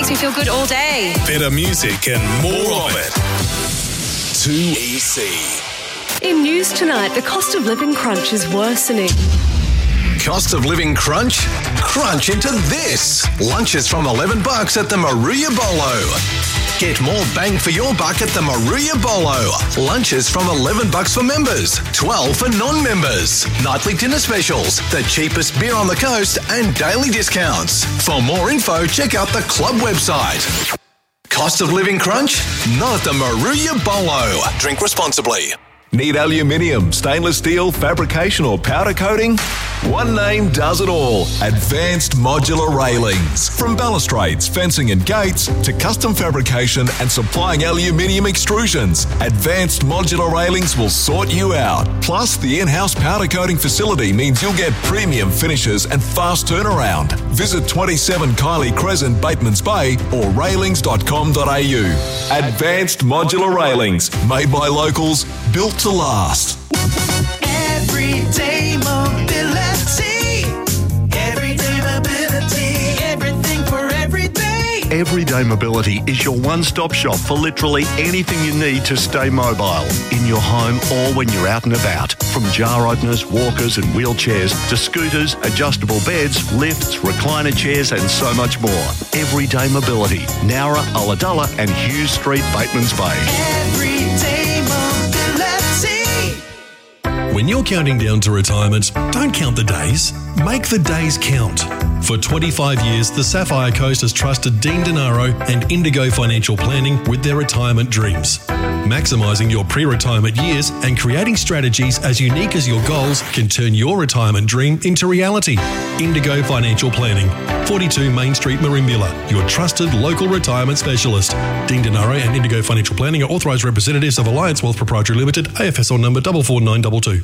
makes me feel good all day. Better music and more of it. 2EC. In news tonight, the cost of living crunch is worsening. Cost of living crunch? Crunch into this. Lunches from $11 at the Maruya Bolo. Get more bang for your buck at the Maruya Bolo. Lunches from $11 for members, $12 for non-members. Nightly dinner specials, the cheapest beer on the coast and daily discounts. For more info, check out the club website. Cost of living crunch? Not at the Maruya Bolo. Drink responsibly. Need aluminium, stainless steel, fabrication or powder coating? One name does it all. Advanced Modular Railings. From balustrades, fencing and gates to custom fabrication and supplying aluminium extrusions, Advanced Modular Railings will sort you out. Plus, the in-house powder coating facility means you'll get premium finishes and fast turnaround. Visit 27 Kylie Crescent, Batemans Bay or railings.com.au. Advanced Modular Railings. Made by locals, built to last. Everyday mobility. Everyday mobility. Everything for every day. Everyday Mobility is your one-stop shop for literally anything you need to stay mobile, in your home or when you're out and about. From jar openers, walkers and wheelchairs to scooters, adjustable beds, lifts, recliner chairs and so much more. Everyday Mobility. Nowra, Ulladulla and Hughes Street, Batemans Bay. Everyday mobility. When you're counting down to retirement, don't count the days. Make the days count. For 25 years, the Sapphire Coast has trusted Dean Denaro and Indigo Financial Planning with their retirement dreams. Maximising your pre-retirement years and creating strategies as unique as your goals can turn your retirement dream into reality. Indigo Financial Planning, 42 Main Street, Merimbula, your trusted local retirement specialist. Dean Denaro and Indigo Financial Planning are authorised representatives of Alliance Wealth Proprietary Limited, AFSL number 44922.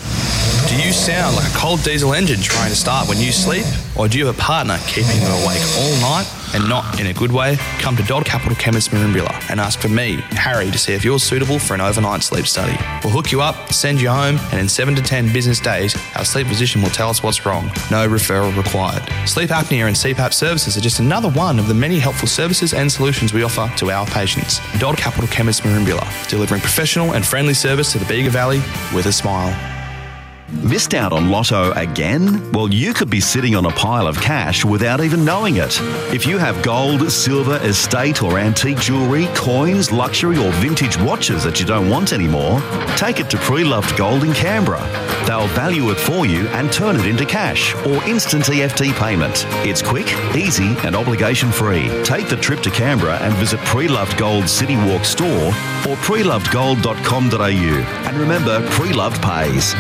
Do you sound like a cold diesel engine trying to start when you sleep? Or do you have a partner keeping you awake all night and not in a good way? Come to Dodd Capital Chemist Merimbula and ask for me, Harry, to see if you're suitable for an overnight sleep study. We'll hook you up, send you home, and in 7 to 10 business days, our sleep physician will tell us what's wrong. No referral required. Sleep apnea and CPAP services are just another one of the many helpful services and solutions we offer to our patients. Dodd Capital Chemist Merimbula, delivering professional and friendly service to the Bega Valley with a smile. Missed out on Lotto again? Well, you could be sitting on a pile of cash without even knowing it. If you have gold, silver, estate or antique jewellery, coins, luxury or vintage watches that you don't want anymore, take it to Pre-Loved Gold in Canberra. They'll value it for you and turn it into cash or instant EFT payment. It's quick, easy and obligation-free. Take the trip to Canberra and visit Pre-Loved Gold City Walk store or prelovedgold.com.au. And remember, Pre-Loved pays.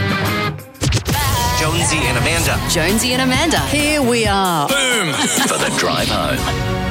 Jonesy and Amanda. Jonesy and Amanda. Here we are. Boom. For the drive home.